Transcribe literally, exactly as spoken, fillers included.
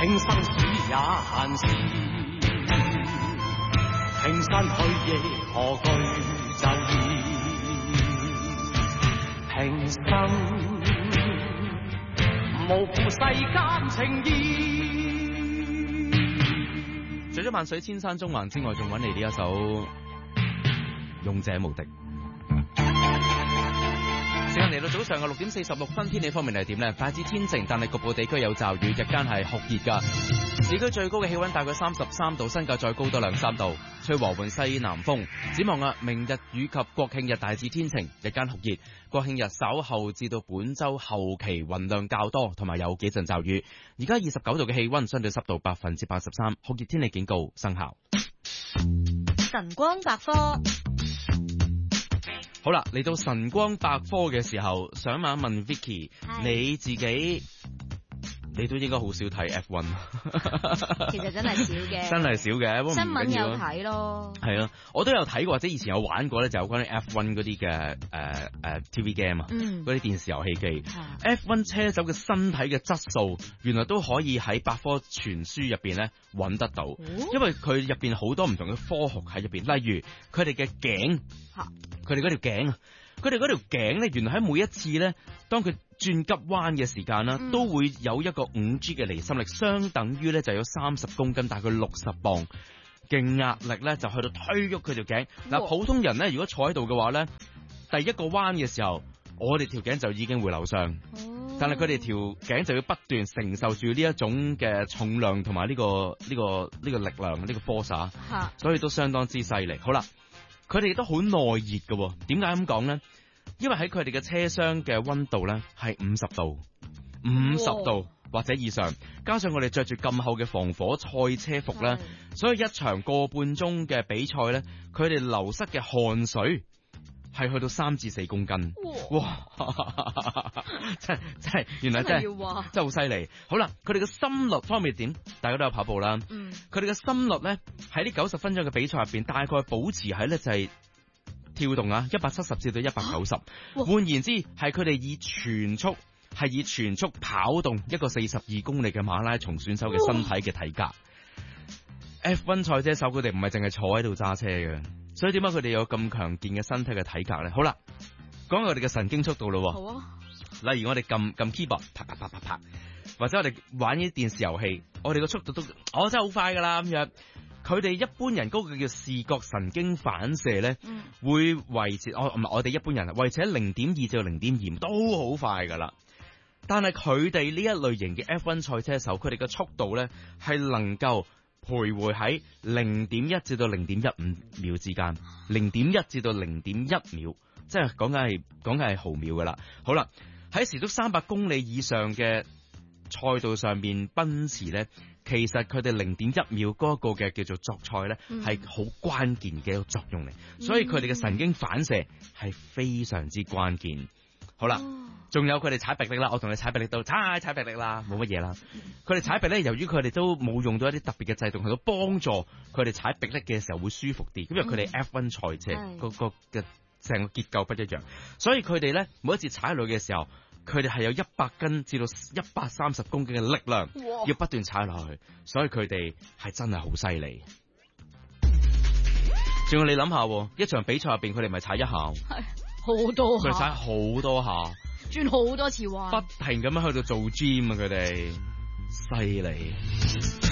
平生只一時，平身去亦何懼就義，平生無負世間情義。 除咗萬水千山縱橫之外，仲揾嚟呢一首勇者無敵。時間嚟到早上嘅六點四十六分，天氣方面係點呢？大致天晴，但係局部地區有驟雨，日間係酷熱㗎。市區最高嘅氣溫大概三十三度，新界再高多兩三度，吹和緩西南風。展望啊，明日與及國慶日大致天晴，日間酷熱。國慶日稍後至到本週後期雲量較多，同埋有幾陣驟雨。而家二十九度嘅氣溫，相對濕度百分之八十三，酷熱天氣警告生效。 晨光百科。 好啦，嚟到晨光百科嘅時候，想問一問 Vicky， 你自己你都應該好少睇 F 一其實真係少嘅， 真係少嘅， 新聞有睇咯， 係啊，我都有睇過，或者以前有玩過咧，就有關於 F 一 嗰啲嘅誒誒 T V game 啊，嗰啲電視遊戲機。F 一 車手嘅身體嘅質素，原來都可以喺百科全書入邊咧揾得到，哦、因為佢入邊好多唔同嘅科學喺入邊，例如佢哋嘅頸，佢哋嗰條頸啊，佢哋嗰條頸咧，原來喺每一次咧，當佢轉急彎嘅時間啦，嗯、都會有一個五 G 嘅離心力，相等於咧就有三十公斤，大概六十磅嘅壓力咧，就去到推喐佢條頸。嗱、哦，普通人咧，如果坐喺度嘅話咧，第一個彎嘅時候，我哋條頸就已經會扭傷，哦、但係佢哋條頸就要不斷承受住呢一種嘅重量同埋呢個呢、呢個呢、呢個力量呢、呢個 force，哈所以都相當之犀利。好啦，佢哋都好耐熱嘅，點解咁講咧？因為喺佢哋嘅車廂嘅溫度咧係五十度，五十度或者以上，加上我哋着住咁厚嘅防火賽車服咧，所以一場個半鐘嘅比賽咧，佢哋流失嘅汗水係去到三至四公斤，哇！真真係，原來真係真係好犀利。好啦，佢哋嘅心率方面點？大家都有跑步啦，嗯，佢哋嘅心率咧喺呢九十分鐘嘅比賽入邊，大概保持喺咧就係、是。跳動啊，一百七十至到一百九十，換言之係佢哋以全速係以全速跑動一個四十二公里嘅馬拉松選手嘅身體嘅體格。F 一 賽車手佢哋唔係淨係坐喺度揸車嘅，所以點解佢哋有咁強健嘅身體嘅體格咧？好啦，講我哋嘅神經速度咯。好啊，例如我哋撳撳 keyboard，啪啪啪啪啪，或者我哋玩呢啲電視遊戲，我哋個速度都哦真係好快噶啦咁樣。佢哋一般人嗰個叫視覺神經反射咧，嗯、會維持我唔係我哋一般人維持喺零點二至到零點二都好快噶啦。但係佢哋呢一類型嘅 F 一 賽車手，佢哋嘅速度咧係能夠徘徊喺零點一至到零點一五秒之間，零點一至到零點一秒，即係講緊係講緊係毫秒噶啦。好啦，喺時速三百公里以上嘅賽道上面奔馳咧，其實佢哋零點一秒嗰個嘅叫做作賽咧，係好關鍵嘅一個作用嚟，所以佢哋嘅神經反射係非常之關鍵。好啦，仲有佢哋踩迫力啦，我同你踩迫力到踩踩迫力啦，冇乜嘢啦。佢哋踩迫力，由於佢哋都冇用到一啲特別嘅制動，去到幫助佢哋踩迫力嘅時候會舒服啲，因為佢哋 F 一 賽車嗰個嘅成個結構不一樣，所以佢哋咧每一次踩落去嘅時候，佢哋係有一百斤至到一百三十公斤嘅力量，哇要不斷踩落去，所以佢哋係真係好犀利。仲要你諗下，一場比賽入邊，佢哋咪踩一下，係好多下， 佢哋踩好多下， 轉好多次彎， 不停咁樣去到做 gym 啊！佢哋犀利。